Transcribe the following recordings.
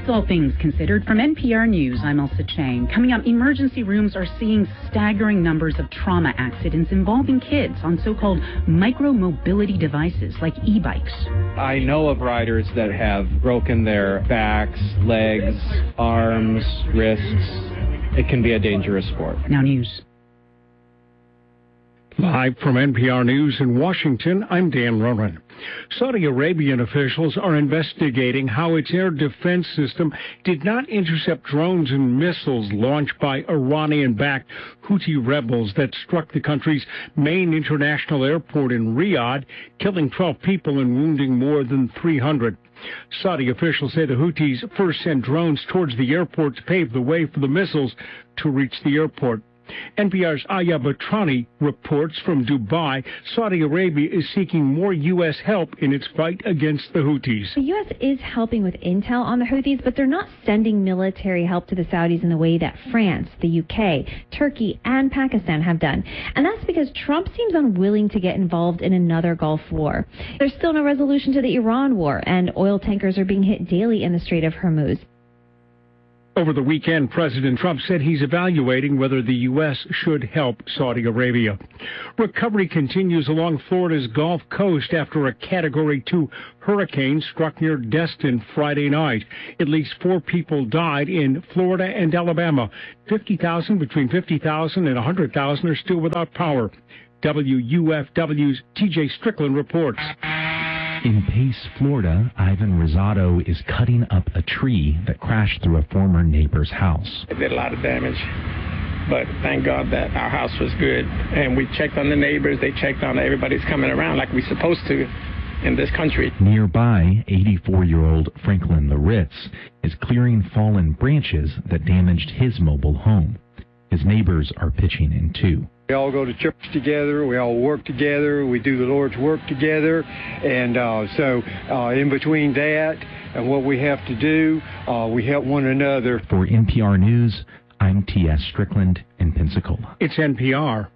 It's All Things Considered from NPR News. I'm Elsa Chang. Coming up, emergency rooms are seeing staggering numbers of trauma accidents involving kids on so-called micro-mobility devices like e-bikes. I know of riders that have broken their backs, legs, arms, wrists. It can be a dangerous sport. Now news. Live from NPR News in Washington, I'm Dan Ronan. Saudi Arabian officials are investigating how its air defense system did not intercept drones and missiles launched by Iranian-backed Houthi rebels that struck the country's main international airport in Riyadh, killing 12 people and wounding more than 300. Saudi officials say the Houthis first sent drones towards the airport to pave the way for the missiles to reach the airport. NPR's Aya Batrani reports from Dubai. Saudi Arabia is seeking more U.S. help in its fight against the Houthis. The U.S. is helping with intel on the Houthis, but they're not sending military help to the Saudis in the way that France, the U.K., Turkey, and Pakistan have done. And that's because Trump seems unwilling to get involved in another Gulf war. There's still no resolution to the Iran war, and oil tankers are being hit daily in the Strait of Hormuz. Over the weekend, President Trump said he's evaluating whether the U.S. should help Saudi Arabia. Recovery continues along Florida's Gulf Coast after a Category 2 hurricane struck near Destin Friday night. At least 4 people died in Florida and Alabama. Between 50,000 and 100,000 are still without power. WUFW's TJ Strickland reports. In Pace, Florida, Ivan Rosado is cutting up a tree that crashed through a former neighbor's house. It did a lot of damage, but thank God that our house was good. And we checked on the neighbors. They checked on everybody's coming around like we're supposed to in this country. Nearby, 84-year-old Franklin Loritz is clearing fallen branches that damaged his mobile home. His neighbors are pitching in too. We all go to church together. We all work together. We do the Lord's work together. And so in between that and what we have to do, we help one another. For NPR News, I'm T.S. Strickland in Pensacola. It's NPR.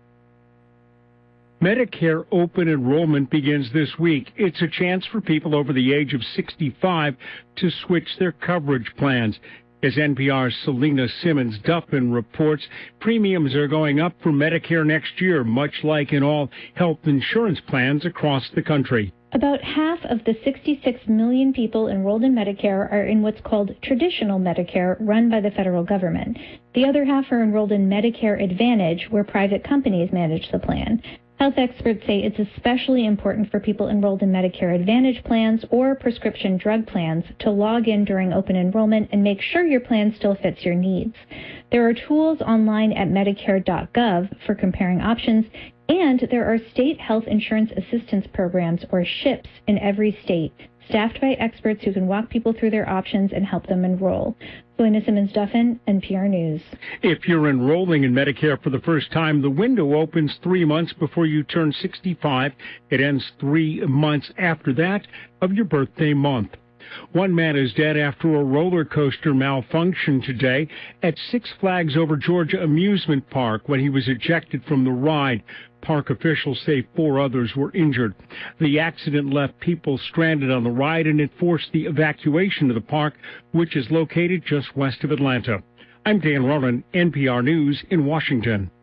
Medicare open enrollment begins this week. It's a chance for people over the age of 65 to switch their coverage plans. As NPR's Selena Simmons-Duffin reports, premiums are going up for Medicare next year, much like in all health insurance plans across the country. About half of the 66 million people enrolled in Medicare are in what's called traditional Medicare, run by the federal government. The other half are enrolled in Medicare Advantage, where private companies manage the plan. Health experts say it's especially important for people enrolled in Medicare Advantage plans or prescription drug plans to log in during open enrollment and make sure your plan still fits your needs. There are tools online at Medicare.gov for comparing options, and there are state health insurance assistance programs, or SHIPs, in every state, staffed by experts who can walk people through their options and help them enroll. Selena Simmons-Duffin, NPR News. If you're enrolling in Medicare for the first time, the window opens 3 months before you turn 65. It ends 3 months after that of your birthday month. One man is dead after a roller coaster malfunctioned today at Six Flags Over Georgia Amusement Park when he was ejected from the ride. Park officials say 4 others were injured. The accident left people stranded on the ride, and it forced the evacuation of the park, which is located just west of Atlanta. I'm Dan Ronan, NPR News in Washington.